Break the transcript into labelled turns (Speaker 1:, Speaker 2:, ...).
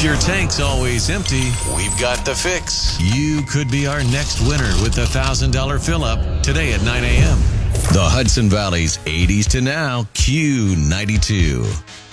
Speaker 1: your tank's always empty, we've got the fix. You could be our next winner with the $1,000 fill-up today at 9 a.m. The Hudson Valley's 80s to now Q92.